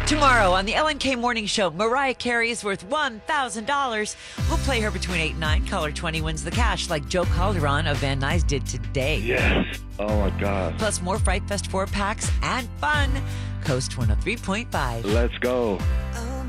Tomorrow on the LNK Morning Show, Mariah Carey is worth $1,000. We'll play her between 8 and 9. Caller 20 wins the cash like Joe Calderon of Van Nuys did today. Yes. Oh, my God. Plus more Fright Fest 4-packs and fun. Coast 103.5. Let's go. Oh,